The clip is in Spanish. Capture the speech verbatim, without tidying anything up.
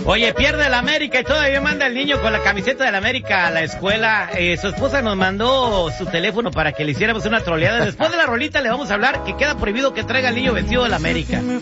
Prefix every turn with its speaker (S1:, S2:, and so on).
S1: Oye, pierde el América y todavía manda el niño con la camiseta del América a la escuela. Eh, su esposa nos mandó su teléfono para que le hiciéramos una troleada. Después de la rolita le vamos a hablar que queda prohibido que traiga el niño vestido del América.